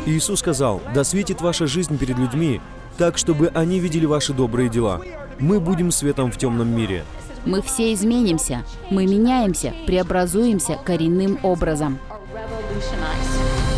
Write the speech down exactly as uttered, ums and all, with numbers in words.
Иисус сказал: «Да светит ваша жизнь перед людьми, так, чтобы они видели ваши добрые дела». Мы будем светом в темном мире. Мы все изменимся. Мы меняемся, преобразуемся коренным образом. Are revolutionized.